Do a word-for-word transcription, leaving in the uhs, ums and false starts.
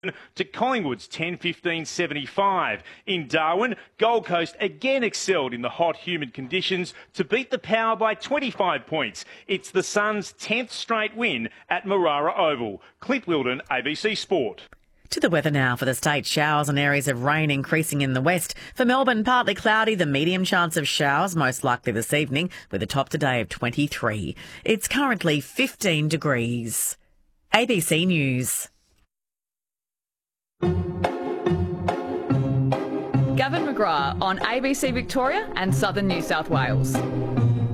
to Collingwood's ten fifteen seventy-five. In Darwin, Gold Coast again excelled in the hot, humid conditions to beat the Power by twenty-five points. It's the Suns' tenth straight win at Marara Oval. Clint Wilden, A B C Sport. To the weather now for the state. Showers and areas of rain increasing in the west. For Melbourne, partly cloudy, the medium chance of showers most likely this evening with a top today of twenty-three. It's currently fifteen degrees. A B C News. Gavin McGrath on A B C Victoria and Southern New South Wales.